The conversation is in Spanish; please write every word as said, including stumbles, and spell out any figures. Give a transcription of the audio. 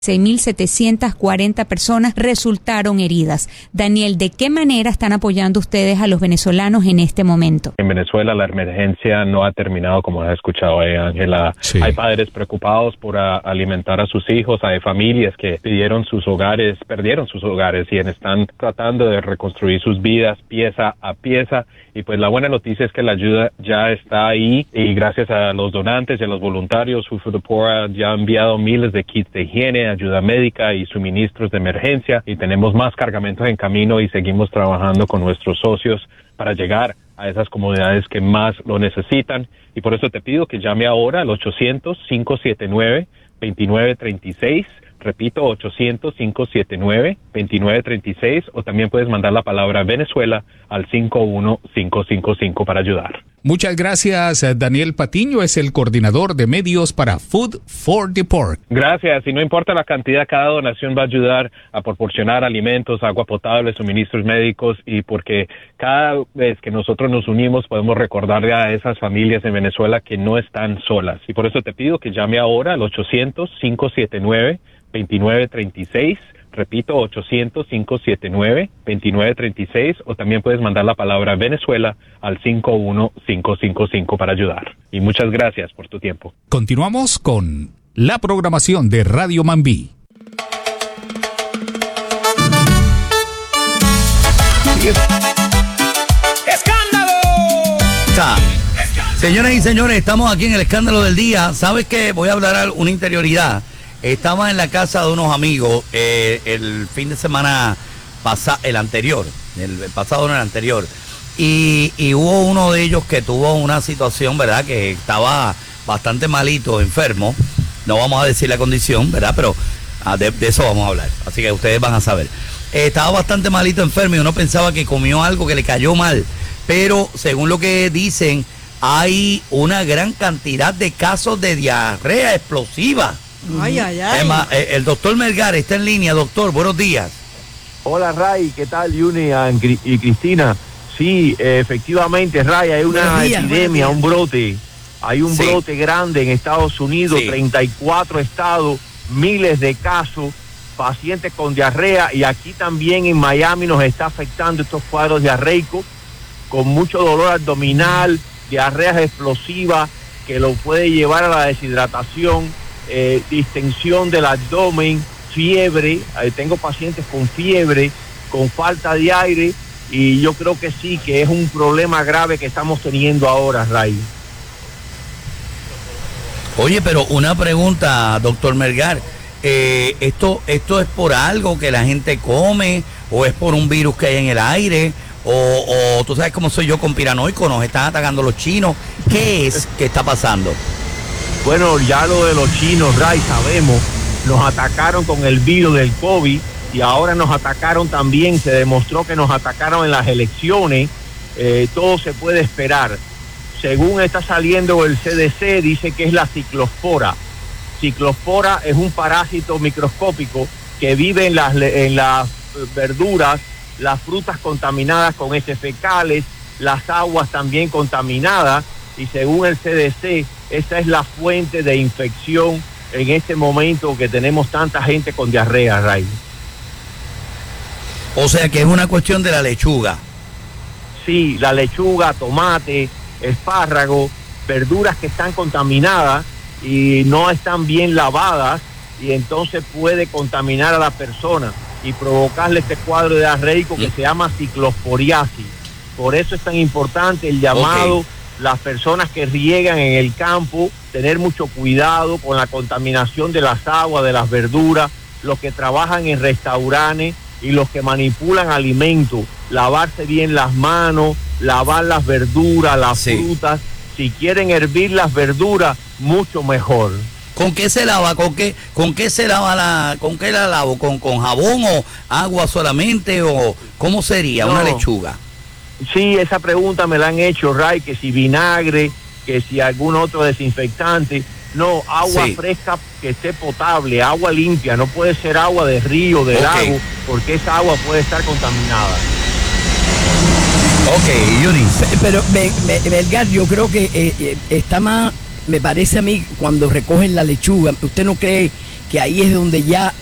seis mil setecientas cuarenta personas resultaron heridas. Daniel, ¿de qué manera están apoyando ustedes a los venezolanos en este momento? En Venezuela la emergencia no ha terminado, como has escuchado ahí, Ángela. Sí. Hay padres preocupados por a, alimentar a sus hijos, hay familias que pidieron sus hogares, perdieron sus hogares y están tratando de reconstruir sus vidas pieza a pieza. Y pues la buena noticia es que la ayuda ya está ahí y gracias a los donantes y a los voluntarios, Food for the Poor ya ha enviado miles de kits de higiene, ayuda médica y suministros de emergencia y tenemos más cargamentos en camino y seguimos trabajando con nuestros socios para llegar a esas comunidades que más lo necesitan y por eso te pido que llame ahora al ochocientos, cinco siete nueve, dos nueve tres seis, repito, ochocientos, cinco siete nueve, dos nueve tres seis o también puedes mandar la palabra Venezuela al cinco uno cinco cinco cinco para ayudar. Muchas gracias, Daniel Patiño, es el coordinador de medios para Food for the Poor. Gracias, y no importa la cantidad, cada donación va a ayudar a proporcionar alimentos, agua potable, suministros médicos, y porque cada vez que nosotros nos unimos podemos recordarle a esas familias en Venezuela que no están solas. Y por eso te pido que llame ahora al ochocientos, cinco siete nueve, dos nueve tres seis, repito, ochocientos, cinco siete nueve, dos nueve tres seis o también puedes mandar la palabra Venezuela al cinco uno cinco cinco cinco para ayudar. Y muchas gracias por tu tiempo. Continuamos con la programación de Radio Mambí. ¡Escándalo! Señoras y señores, estamos aquí en el escándalo del día. ¿Sabes qué? Voy a hablar una interioridad. Estaba en la casa de unos amigos eh, el fin de semana pasado, el anterior, el pasado no el anterior, y, y hubo uno de ellos que tuvo una situación, ¿verdad? Que estaba bastante malito, enfermo. No vamos a decir la condición, ¿verdad? Pero ah, de, de eso vamos a hablar, así que ustedes van a saber. Eh, estaba bastante malito, enfermo, y uno pensaba que comió algo que le cayó mal, pero según lo que dicen, hay una gran cantidad de casos de diarrea explosiva. Ay, ay, ay. Emma, el doctor Melgar está en línea. Doctor, buenos días. Hola, Ray, ¿qué tal, Yuni y Cristina? Sí, efectivamente, Ray, hay una días, epidemia, un brote. Hay un sí. brote grande en Estados Unidos, sí. treinta y cuatro estados, miles de casos, pacientes con diarrea, y aquí también en Miami nos está afectando estos cuadros diarreicos, con mucho dolor abdominal, diarreas explosivas, que lo puede llevar a la deshidratación. Eh, distensión del abdomen, fiebre, eh, tengo pacientes con fiebre, con falta de aire, y yo creo que sí, que es un problema grave que estamos teniendo ahora, Ray. Oye, pero una pregunta, doctor Melgar, eh, ¿esto, ¿esto es por algo que la gente come, o es por un virus que hay en el aire, o, o tú sabes cómo soy yo con piranoico, nos están atacando los chinos? ¿Qué es que está pasando? Bueno, ya lo de los chinos, Ray, sabemos, nos atacaron con el virus del COVID y ahora nos atacaron también, se demostró que nos atacaron en las elecciones, eh, todo se puede esperar. Según está saliendo el C D C, dice que es la ciclospora. Ciclospora es un parásito microscópico que vive en las, en las verduras, las frutas contaminadas con heces fecales, las aguas también contaminadas, y según el C D C, esa es la fuente de infección en este momento que tenemos tanta gente con diarrea, Ray. O sea que es una cuestión de la lechuga. Sí, la lechuga, tomate, espárrago, verduras que están contaminadas y no están bien lavadas, y entonces puede contaminar a la persona y provocarle este cuadro diarreico que se llama ciclosporiasis. Por eso es tan importante el llamado. Okay. Las personas que riegan en el campo, tener mucho cuidado con la contaminación de las aguas, de las verduras, los que trabajan en restaurantes y los que manipulan alimentos, lavarse bien las manos, lavar las verduras, las sí. frutas. Si quieren hervir las verduras, mucho mejor. ¿Con qué se lava? ¿Con qué, con qué se lava la, con qué la lavo? ¿Con, con jabón o agua solamente? ¿O cómo sería no. una lechuga? Sí, esa pregunta me la han hecho, Ray, que si vinagre, que si algún otro desinfectante. No, agua sí. fresca que esté potable, agua limpia, no puede ser agua de río, de okay. lago, porque esa agua puede estar contaminada. Ok, Yuri. Pero, Melgar, yo creo que eh, está más, me parece a mí, cuando recogen la lechuga, ¿usted no cree que ahí es donde ya